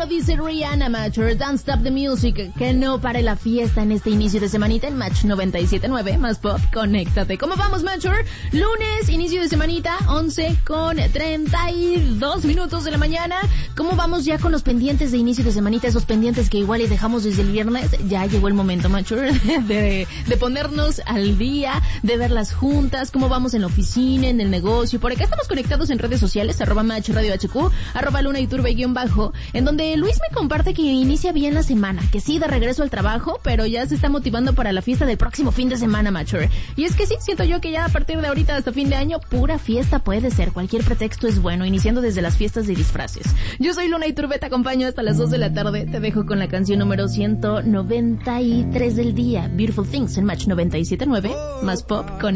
dice Rihanna, Mature. Don't stop the music. Que no pare la fiesta en este inicio de semanita en Match 97.9. Más pop, conéctate. ¿Cómo vamos, Mature? Lunes, inicio de semanita, 11:32 minutos de la mañana. ¿Cómo vamos ya con los pendientes de inicio de semanita? Esos pendientes que igual y dejamos desde el viernes. Ya llegó el momento, Mature, de ponernos al día, de verlas juntas. ¿Cómo vamos en la oficina, en el negocio? Por acá estamos conectados en redes sociales, @Match Radio HQ, @LunaIturbe_, en donde Luis me comparte que inicia bien la semana, que sí, de regreso al trabajo, pero ya se está motivando para la fiesta del próximo fin de semana, Mature. Y es que sí, siento yo que ya a partir de ahorita hasta fin de año, pura fiesta puede ser. Cualquier pretexto es bueno, iniciando desde las fiestas de disfraces. Yo soy Luna Iturbe, te acompaño hasta las 2 de la tarde. Te dejo con la canción número 193 del día, Beautiful Things, en Match 97.9, más pop con